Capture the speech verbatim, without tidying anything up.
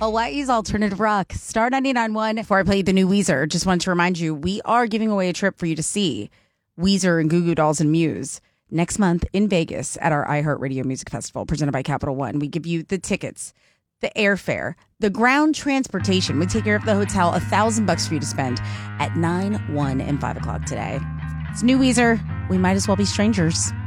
Hawaii's alternative rock. Star ninety-nine point one. Before I played the new Weezer, just wanted to remind you, we are giving away a trip for you to see Weezer and Goo Goo Dolls and Muse next month in Vegas at our iHeartRadio Music Festival presented by Capital One. We give you the tickets, the airfare, the ground transportation. We take care of the hotel, a thousand bucks for you to spend at nine, one, and five o'clock today. It's new Weezer. We might as well be strangers.